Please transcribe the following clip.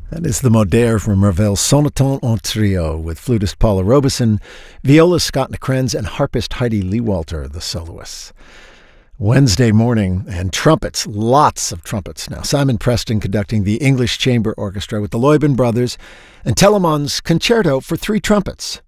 That is the Modere from Ravel's Sonneton en Trio with flutist Paula Robeson, violist Scott Nakrenz, and harpist Heidi Lewalter, the soloists. Wednesday morning, and trumpets, lots of trumpets now. Simon Preston conducting the English Chamber Orchestra with the Leuben Brothers and Telemann's Concerto for 3 trumpets.